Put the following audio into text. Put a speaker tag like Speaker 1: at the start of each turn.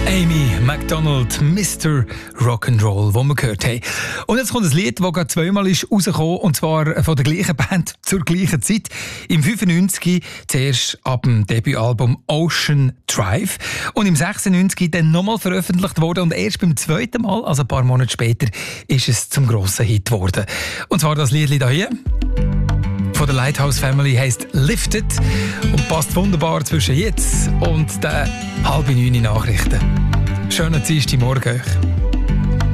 Speaker 1: Amy MacDonald, Mr. Rock'n'Roll, das wir gehört haben. Und jetzt kommt ein Lied, das gerade zweimal ist rausgekommen, und zwar von der gleichen Band zur gleichen Zeit. Im 95 zuerst ab dem Debütalbum Ocean Drive und im 96 dann nochmal veröffentlicht worden und erst beim zweiten Mal, also ein paar Monate später, ist es zum grossen Hit geworden. Und zwar das Lied hier von der Lighthouse Family heisst Lifted und passt wunderbar zwischen jetzt und den 8:30 Nachrichten. Schönen Dienstagmorgen euch.